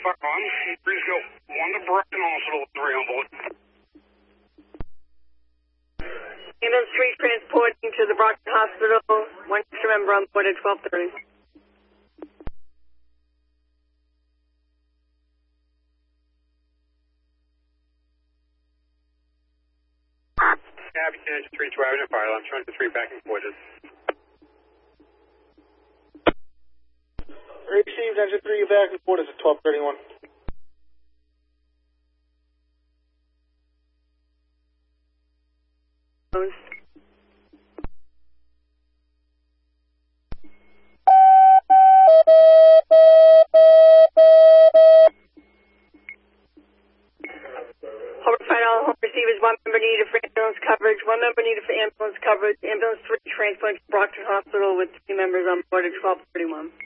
On. Please go 1 to Brockton Hospital, 3 on board. Ambulance 3 transporting to the Brockton Hospital. 1 extra member on board at 12:30. Abby, engine 3 driving a fire alarm, showing the 3 backing quarters. Received, engine 3 backing quarters at 12:31. Final home receivers, 1 member needed for ambulance coverage, 1 member needed for ambulance coverage. Ambulance 3 transported to Brockton Hospital with 3 members on board at 12:31.